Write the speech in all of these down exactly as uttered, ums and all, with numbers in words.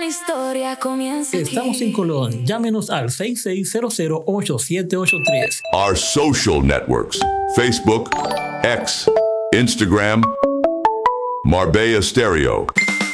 gran historia comienza aquí. Estamos en Colón. Llámenos al seis seis cero cero, ocho siete ocho tres. Our social networks: Facebook, X, Instagram, Marbella Stereo.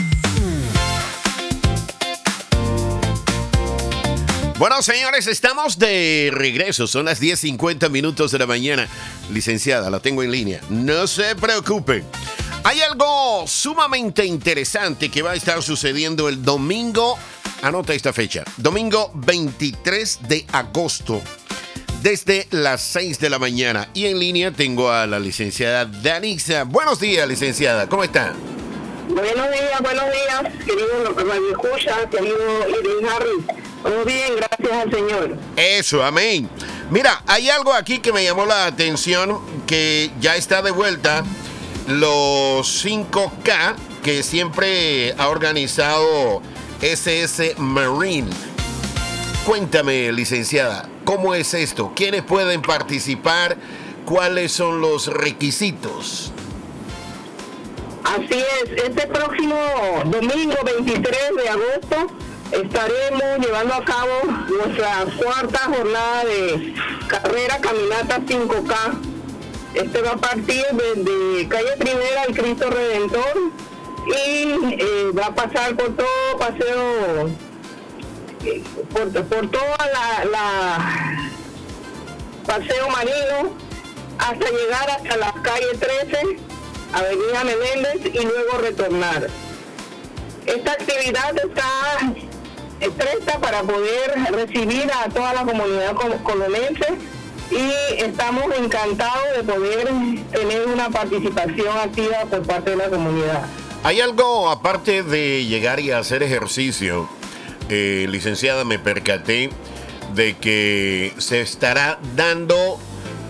Bueno, señores, estamos de regreso. Son las diez cincuenta minutos de la mañana. Licenciada, la tengo en línea. No se preocupe. Hay algo sumamente interesante que va a estar sucediendo el domingo. Anota esta fecha. Domingo veintitrés de agosto. Desde las seis de la mañana. Y en línea tengo a la licenciada Danixa. Buenos días, licenciada. ¿Cómo está? Buenos días, buenos días, querido Radio Escucha, querido Irene Harris. Todo bien, gracias al Señor. Eso, amén. Mira, hay algo aquí que me llamó la atención, que ya está de vuelta los cinco K que siempre ha organizado S S Marine. Cuéntame, licenciada, ¿cómo es esto? ¿Quiénes pueden participar? ¿Cuáles son los requisitos? Así es, este próximo domingo veintitrés de agosto estaremos llevando a cabo nuestra cuarta jornada de carrera caminata cinco K. Este va a partir desde calle Primera al Cristo Redentor y eh, va a pasar por todo paseo, eh, por, por toda la, la paseo marino hasta llegar hasta la calle trece, Avenida Meléndez, y luego retornar. Esta actividad está presta para poder recibir a toda la comunidad colonense y estamos encantados de poder tener una participación activa por parte de la comunidad. Hay algo, aparte de llegar y hacer ejercicio, eh, licenciada, me percaté de que se estará dando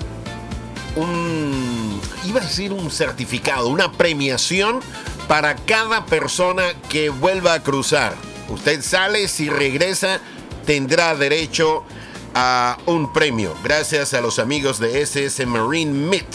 un, iba a decir un certificado, una premiación para cada persona que vuelva a cruzar. Usted sale, si regresa, tendrá derecho a un premio, gracias a los amigos de S S Marine M I T.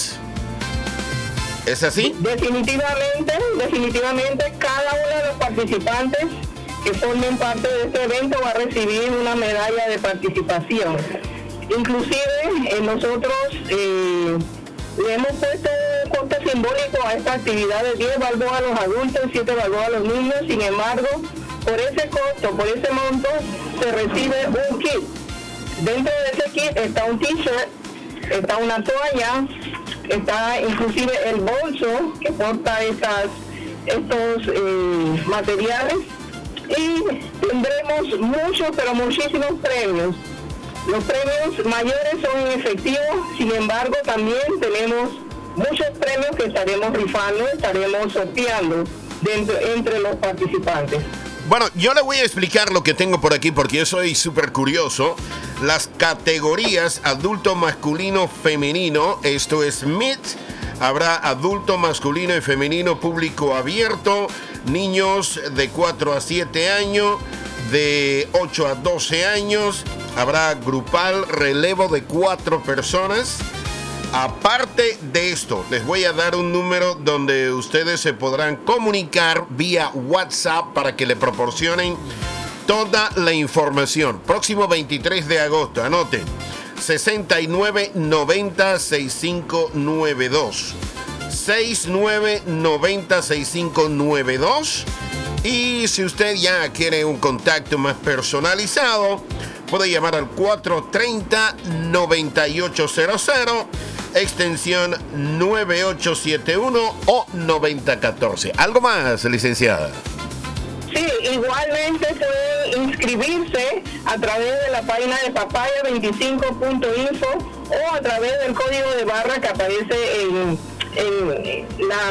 ¿Es así? Definitivamente, definitivamente cada uno de los participantes que formen parte de este evento va a recibir una medalla de participación. Inclusive eh, nosotros eh, le hemos puesto un costo simbólico a esta actividad de diez balboas a los adultos, siete balboas a los niños. Sin embargo, por ese costo, por ese monto, se recibe un kit. Dentro de ese kit está un t-shirt, está una toalla, está inclusive el bolso que porta estas, estos eh, materiales, y tendremos muchos, pero muchísimos premios. Los premios mayores son en efectivo, sin embargo también tenemos muchos premios que estaremos rifando, estaremos sorteando dentro, entre los participantes. Bueno, yo le voy a explicar lo que tengo por aquí porque yo soy súper curioso. Las categorías adulto, masculino, femenino, esto es M I T. Habrá adulto, masculino y femenino, público abierto, niños de cuatro a siete años, de ocho a doce años. Habrá grupal, relevo de cuatro personas. Aparte de esto, les voy a dar un número donde ustedes se podrán comunicar vía WhatsApp para que le proporcionen toda la información. Próximo veintitrés de agosto, anoten, sesenta y nueve noventa sesenta y cinco noventa y dos. sesenta y nueve noventa sesenta y cinco noventa y dos. Y si usted ya quiere un contacto más personalizado, puede llamar al cuatro tres cero, nueve ocho cero cero, extensión nueve ocho siete uno o noventa catorce. ¿Algo más, licenciada? Sí, igualmente puede inscribirse a través de la página de papaya veinticinco punto info o a través del código de barra que aparece en, en la